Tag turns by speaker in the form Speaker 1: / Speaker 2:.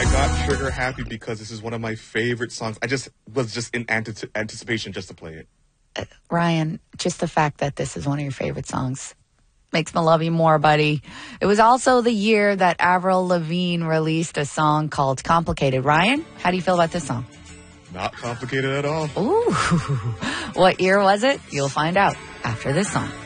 Speaker 1: I got trigger happy because this is one of my favorite songs. I just was in anticipation just to play it.
Speaker 2: Ryan, just the fact that this is one of your favorite songs makes me love you more, buddy. It was also the year that Avril Lavigne released a song called Complicated. Ryan, how do you feel about this song?
Speaker 1: Not complicated at all.
Speaker 2: Ooh. What year was it? You'll find out after this song.